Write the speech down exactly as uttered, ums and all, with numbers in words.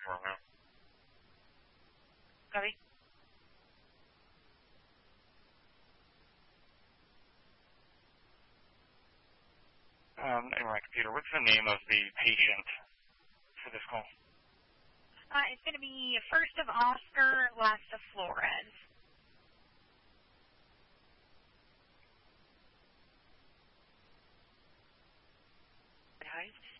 Romeo. Copy. Um, in my computer, what's the name of the patient for this call? Uh, it's going to be first of Oscar, last of Flores. Hi,